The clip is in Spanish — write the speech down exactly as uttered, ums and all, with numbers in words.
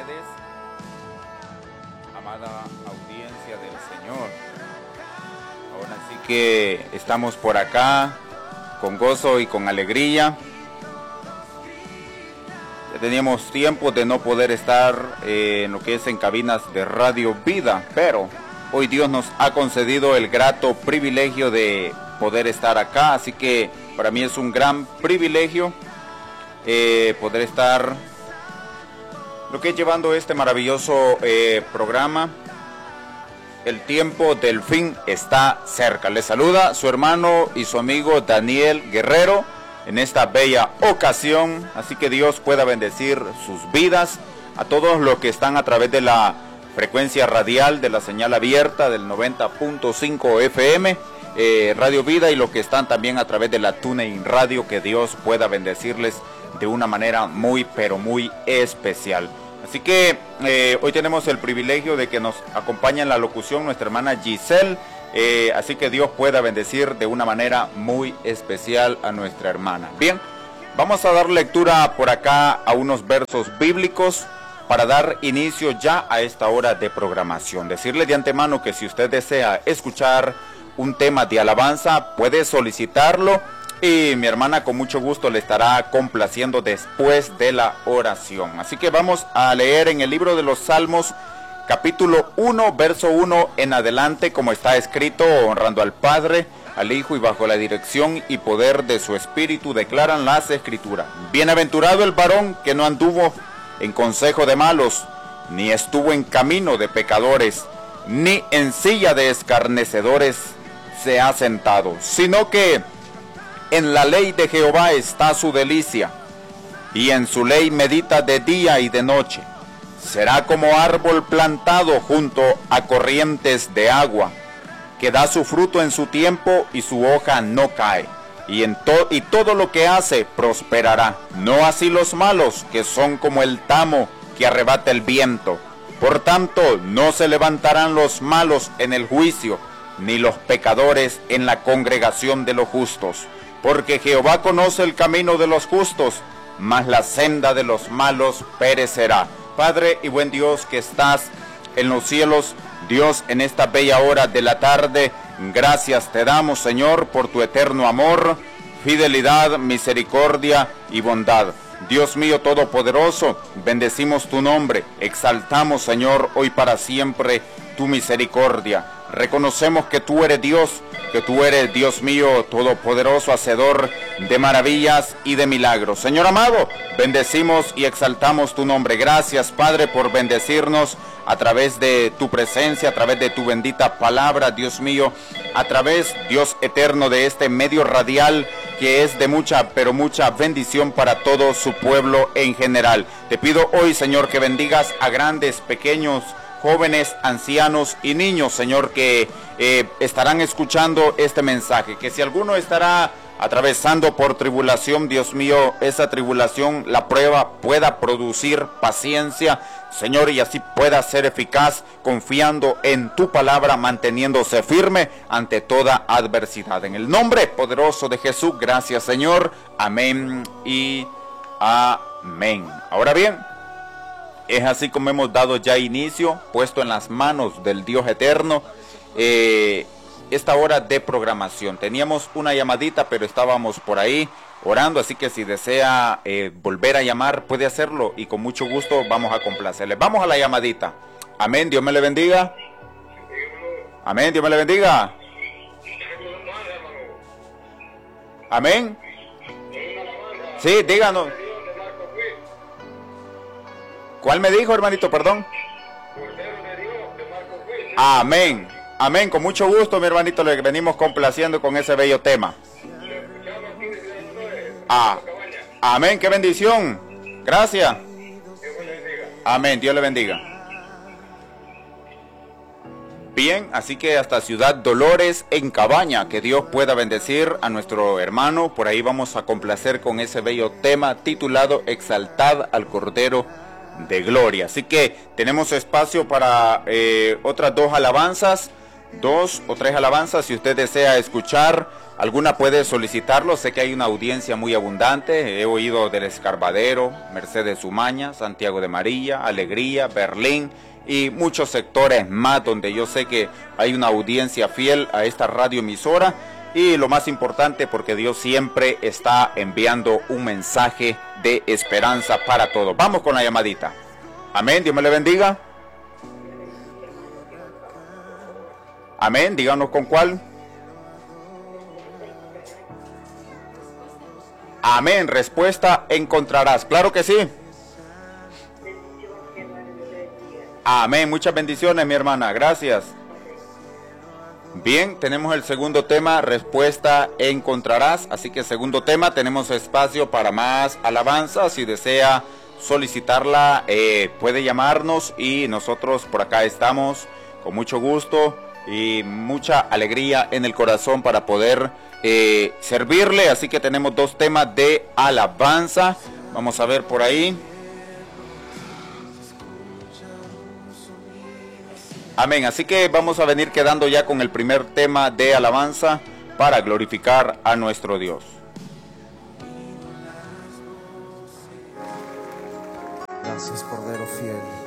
ustedes, amada audiencia del Señor. Ahora sí que estamos por acá con gozo y con alegría. Ya teníamos tiempo de no poder estar eh, en lo que es en cabinas de Radio Vida, pero hoy Dios nos ha concedido el grato privilegio de poder estar acá, así que para mí es un gran privilegio eh, poder estar lo que es llevando este maravilloso eh, programa. El tiempo del fin está cerca. Les saluda su hermano y su amigo Daniel Guerrero en esta bella ocasión, así que Dios pueda bendecir sus vidas, a todos los que están a través de la frecuencia radial de la señal abierta del noventa punto cinco F M, eh, Radio Vida, y los que están también a través de la TuneIn Radio, que Dios pueda bendecirles de una manera muy pero muy especial. Así que eh, hoy tenemos el privilegio de que nos acompaña en la locución nuestra hermana Giselle, eh, así que Dios pueda bendecir de una manera muy especial a nuestra hermana. Bien, vamos a dar lectura por acá a unos versos bíblicos para dar inicio ya a esta hora de programación. Decirle de antemano que si usted desea escuchar un tema de alabanza, puede solicitarlo y mi hermana con mucho gusto le estará complaciendo después de la oración. Así que vamos a leer en el libro de los Salmos, capítulo uno, verso uno en adelante, como está escrito: honrando al Padre, al Hijo y bajo la dirección y poder de su Espíritu, declaran las Escrituras. Bienaventurado el varón que no anduvo en consejo de malos, ni estuvo en camino de pecadores, ni en silla de escarnecedores se ha sentado, sino que en la ley de Jehová está su delicia, y en su ley medita de día y de noche. Será como árbol plantado junto a corrientes de agua, que da su fruto en su tiempo y su hoja no cae, y, en to- y todo lo que hace prosperará. No así los malos, que son como el tamo que arrebata el viento. Por tanto, no se levantarán los malos en el juicio, ni los pecadores en la congregación de los justos. Porque Jehová conoce el camino de los justos, mas la senda de los malos perecerá. Padre y buen Dios que estás en los cielos, Dios, en esta bella hora de la tarde, gracias te damos, Señor, por tu eterno amor, fidelidad, misericordia y bondad. Dios mío todopoderoso, bendecimos tu nombre, exaltamos, Señor, hoy para siempre tu misericordia. Reconocemos que tú eres Dios, que tú eres, Dios mío, todopoderoso, hacedor de maravillas y de milagros. Señor amado, bendecimos y exaltamos tu nombre. Gracias, Padre, por bendecirnos a través de tu presencia, a través de tu bendita palabra, Dios mío, a través, Dios eterno, de este medio radial que es de mucha, pero mucha bendición para todo su pueblo en general. Te pido hoy, Señor, que bendigas a grandes, pequeños, jóvenes, ancianos y niños, Señor, que eh, estarán escuchando este mensaje, que si alguno estará atravesando por tribulación, Dios mío, esa tribulación, la prueba, pueda producir paciencia, Señor, y así pueda ser eficaz, confiando en tu palabra, manteniéndose firme ante toda adversidad. En el nombre poderoso de Jesús, gracias, Señor, amén y amén. Ahora bien, es así como hemos dado ya inicio, puesto en las manos del Dios eterno, eh, esta hora de programación. Teníamos una llamadita, pero estábamos por ahí orando, así que si desea eh, volver a llamar, puede hacerlo y con mucho gusto vamos a complacerle. Vamos a la llamadita. Amén, Dios me le bendiga. Amén, Dios me le bendiga. Amén. Sí, díganos. ¿Cuál me dijo, hermanito? Perdón. Amén. Amén. Con mucho gusto, mi hermanito, le venimos complaciendo con ese bello tema. Ah, amén. Qué bendición. Gracias. Amén. Dios le bendiga. Bien, así que hasta Ciudad Dolores en Cabaña, que Dios pueda bendecir a nuestro hermano. Por ahí vamos a complacer con ese bello tema titulado Exaltad al Cordero de Gloria. Así que tenemos espacio para eh, otras dos alabanzas dos o tres alabanzas. Si usted desea escuchar alguna, puede solicitarlo. Sé que hay una audiencia muy abundante. He oído del Escarbadero, Mercedes Umaña, Santiago de María, Alegría, Berlín y muchos sectores más donde yo sé que hay una audiencia fiel a esta radioemisora. Y lo más importante, porque Dios siempre está enviando un mensaje de esperanza para todos. Vamos con la llamadita. Amén, Dios me le bendiga. Amén, díganos con cuál. Amén, respuesta encontrarás. Claro que sí. Amén, muchas bendiciones, mi hermana, gracias. Bien, tenemos el segundo tema, respuesta encontrarás. Así que segundo tema, tenemos espacio para más alabanza. Si desea solicitarla, eh, puede llamarnos y nosotros por acá estamos con mucho gusto y mucha alegría en el corazón para poder eh, servirle. Así que tenemos dos temas de alabanza. Vamos a ver por ahí. Amén, así que vamos a venir quedando ya con el primer tema de alabanza para glorificar a nuestro Dios. Gracias, Cordero fiel.